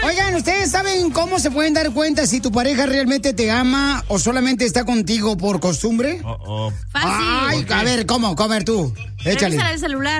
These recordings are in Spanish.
Oigan, ¿ustedes saben cómo se pueden dar cuenta si tu pareja realmente te ama o solamente está contigo por costumbre? Fácil. Ay, a ver, ¿cómo? A ver tú. Échale. Revisa el celular.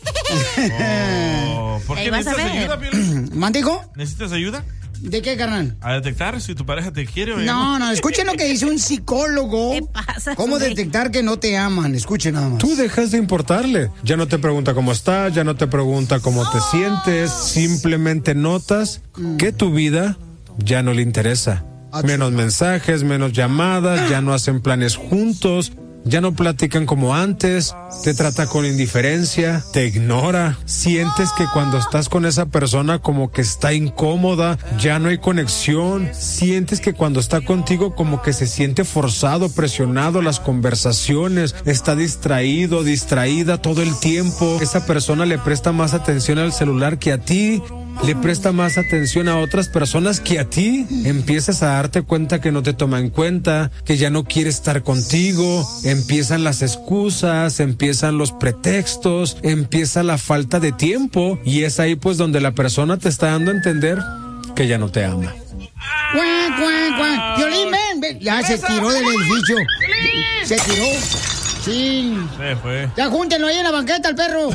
¿Por qué Ahí vas a necesitas ver. ayuda, Piolín? ¿Mandijo? ¿Necesitas ayuda? ¿De qué, carnal? A detectar si tu pareja te quiere o ya No, escuchen lo que dice un psicólogo. ¿Qué pasa? ¿Cómo detectar que no te aman? Escuchen nada más. Tú dejas de importarle. Ya no te pregunta cómo estás, ya no te pregunta cómo te sientes. Simplemente notas que tu vida ya no le interesa. Menos mensajes, menos llamadas, ya no hacen planes juntos. Ya no platican como antes, te trata con indiferencia, te ignora, sientes que cuando estás con esa persona como que está incómoda, ya no hay conexión, sientes que cuando está contigo como que se siente forzado, presionado las conversaciones, está distraído, distraída todo el tiempo, esa persona le presta más atención al celular que a ti. Le presta más atención a otras personas que a ti. Empiezas a darte cuenta que no te toma en cuenta, que ya no quiere estar contigo. Empiezan las excusas, empiezan los pretextos, empieza la falta de tiempo. Y es ahí pues donde la persona te está dando a entender que ya no te ama. Piolín, ven. Ya se tiró del edificio. Se tiró. Sí. Se fue. Ya júntenlo ahí en la banqueta al perro.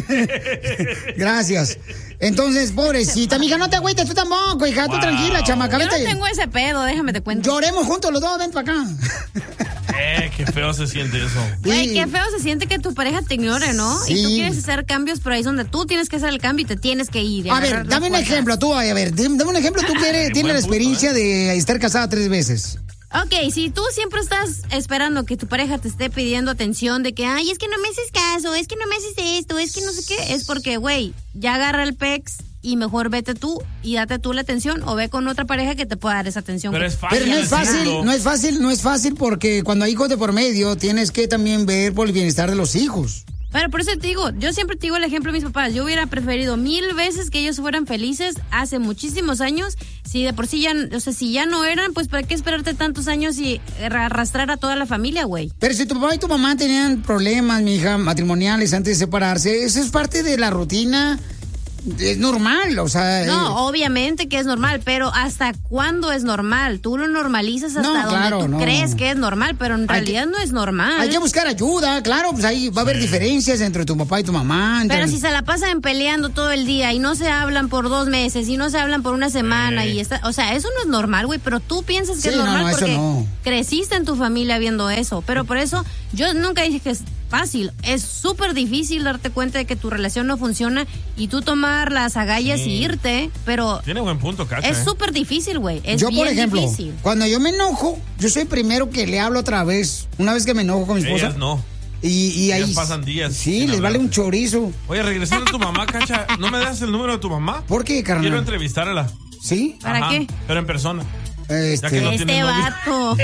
Gracias. Entonces, pobrecita, mija, no te agüites, tú tampoco, hija, tú tranquila, chamaca. Yo no vete. tengo ese pedo, déjame te cuento. Lloremos juntos los dos, ven para acá. Qué feo se siente eso. Güey, qué feo se siente que tu pareja te ignore, ¿no? Sí. Y tú quieres hacer cambios, pero ahí es donde tú tienes que hacer el cambio y te tienes que ir. A ver, dame un ejemplo, tú, a ver, dame un ejemplo, tú que tienes la experiencia de estar casada 3 veces. Ok, si tú siempre estás esperando que tu pareja te esté pidiendo atención de que, ay, es que no me haces caso, es que no me haces esto, es que no sé qué, es porque, güey, ya agarra el pex y mejor vete tú y date tú la atención o ve con otra pareja que te pueda dar esa atención. Pero es fácil. Pero no es fácil porque cuando hay hijos de por medio tienes que también ver por el bienestar de los hijos. Pero por eso te digo, yo siempre te digo el ejemplo de mis papás. Yo hubiera preferido 1000 veces que ellos fueran felices hace muchísimos años. Si de por sí ya, o sea, si ya no eran, pues ¿para qué esperarte tantos años y arrastrar a toda la familia, güey? Pero si tu papá y tu mamá tenían problemas, mija, matrimoniales antes de separarse, eso es parte de la rutina. Es normal, o sea... No, obviamente que es normal, pero ¿hasta cuándo es normal? Tú lo normalizas hasta donde tú crees que es normal, pero en realidad no es normal. Hay que buscar ayuda, claro, pues ahí va a haber diferencias entre tu papá y tu mamá. Pero si se la pasan peleando todo el día y no se hablan por 2 meses y no se hablan por una semana y o sea, eso no es normal, güey, pero tú piensas que es normal porque creciste en tu familia viendo eso, pero por eso yo nunca dije que es fácil, es súper difícil darte cuenta de que tu relación no funciona y tú tomar las agallas y irte, pero... Tiene buen punto, Cacha. Es súper difícil, güey, yo, por ejemplo, difícil. Cuando yo me enojo, yo soy el primero que le hablo otra vez, una vez que me enojo con mi esposa. Ellas no. Y ahí pasan días. Sí, les vale un chorizo. Oye, regresando a tu mamá, Cacha, ¿no me das el número de tu mamá? ¿Por qué, carnal? Quiero entrevistarla. ¿Sí? ¿Para qué? Pero en persona. Ya que no tiene novio. Vato.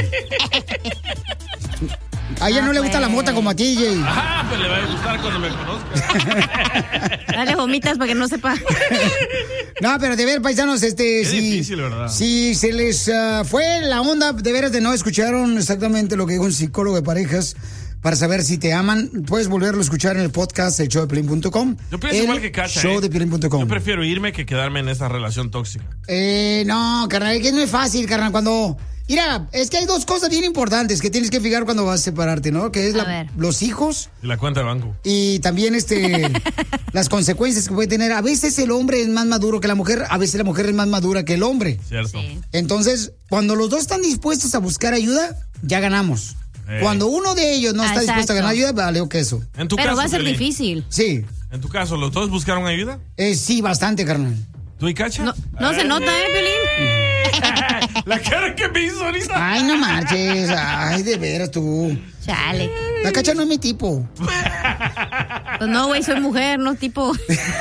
A ella no le gusta la mota como a ti, Jay. Pues le va a gustar cuando me conozca. Dale gomitas para que no sepa. No, pero de ver, paisanos, Es difícil, ¿verdad? Si se les fue la onda, de veras de no escucharon exactamente lo que dijo un psicólogo de parejas para saber si te aman, puedes volverlo a escuchar en el podcast, el showdepiolín.com. Yo pienso igual que Cacha, showdepiolín.com. Yo prefiero irme que quedarme en esa relación tóxica. No, carnal, es que no es fácil, carnal, cuando... Mira, es que hay 2 cosas bien importantes que tienes que fijar cuando vas a separarte, ¿no? Que es los hijos. Y la cuenta de banco. Y también las consecuencias que puede tener. A veces el hombre es más maduro que la mujer, a veces la mujer es más madura que el hombre. Cierto. Sí. Entonces, cuando los dos están dispuestos a buscar ayuda, ya ganamos. Cuando uno de ellos no está dispuesto a ganar ayuda, vale queso. En tu Pero caso, va a ser Piolín. difícil. Sí. En tu caso, ¿los dos buscaron ayuda? Sí, bastante, carnal. ¿Tú y Cacha? No se nota, Piolín. La cara que me hizo ahorita. Ay, no marches. Ay, de veras tú. Chale. La Cacha no es mi tipo. Pues no, güey, soy mujer, no tipo.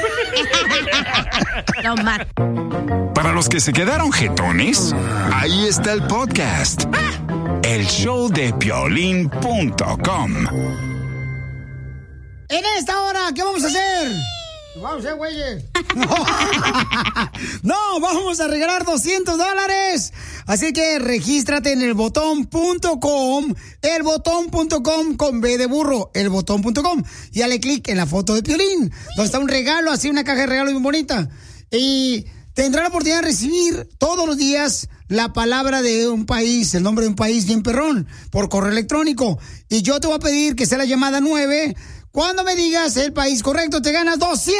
No, Mar. Para los que se quedaron jetones, ahí está el podcast. El showdepiolín.com. En esta hora, ¿qué vamos a hacer? Vamos a hacer, güeyes. No, vamos a regalar $200. Así que regístrate en elbotón.com, elbotón.com con B de burro, elbotón.com. Y dale clic en la foto de Piolín, donde está un regalo, así una caja de regalo bien bonita. Y tendrá la oportunidad de recibir todos los días la palabra de un país, el nombre de un país bien perrón, por correo electrónico. Y yo te voy a pedir que sea la llamada 9. Cuando me digas el país correcto, te ganas $200.